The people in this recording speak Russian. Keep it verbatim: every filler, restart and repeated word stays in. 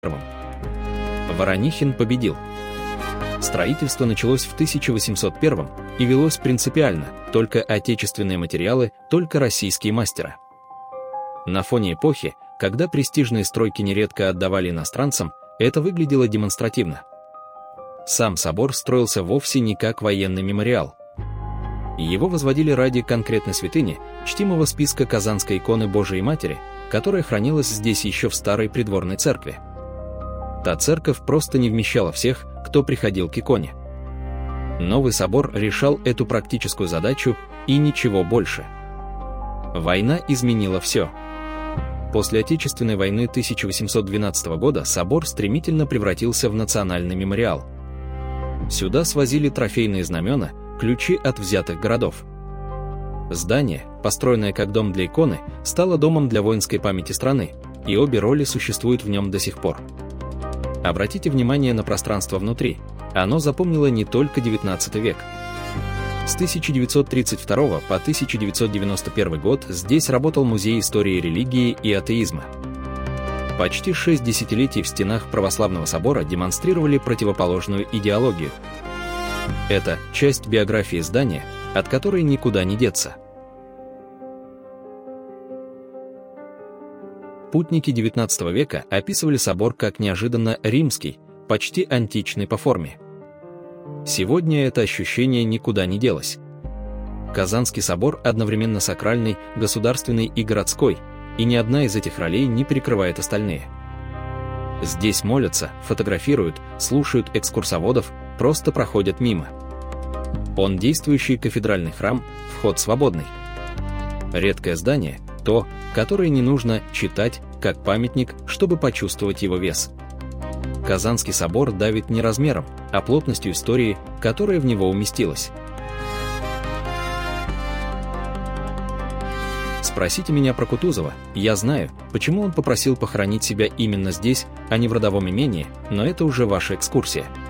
Воронихин победил. Строительство началось в тысяча восемьсот первом и велось принципиально: только отечественные материалы, только российские мастера. На фоне эпохи, когда престижные стройки нередко отдавали иностранцам, это выглядело демонстративно. Сам собор строился вовсе не как военный мемориал. Его возводили ради конкретной святыни, чтимого списка Казанской иконы Божией Матери, которая хранилась здесь еще в старой придворной церкви. Та церковь просто не вмещала всех, кто приходил к иконе. Новый собор решал эту практическую задачу и ничего больше. Война изменила все. После Отечественной войны тысяча восемьсот двенадцатого года собор стремительно превратился в национальный мемориал. Сюда свозили трофейные знамена, ключи от взятых городов. Здание, построенное как дом для иконы, стало домом для воинской памяти страны, и обе роли существуют в нем до сих пор. Обратите внимание на пространство внутри. Оно запомнило не только девятнадцатый век. С тысяча девятьсот тридцать второго по тысяча девятьсот девяносто первый год здесь работал Музей истории религии и атеизма. Почти шесть десятилетий в стенах Православного собора демонстрировали противоположную идеологию. Это часть биографии здания, от которой никуда не деться. Путники девятнадцатого века описывали собор как неожиданно римский, почти античный по форме. Сегодня это ощущение никуда не делось. Казанский собор одновременно сакральный, государственный и городской, и ни одна из этих ролей не перекрывает остальные. Здесь молятся, фотографируют, слушают экскурсоводов, просто проходят мимо. Он действующий кафедральный храм, вход свободный. Редкое здание — то, которое не нужно читать, как памятник, чтобы почувствовать его вес. Казанский собор давит не размером, а плотностью истории, которая в него уместилась. Спросите меня про Кутузова, я знаю, почему он попросил похоронить себя именно здесь, а не в родовом имении, но это уже ваша экскурсия.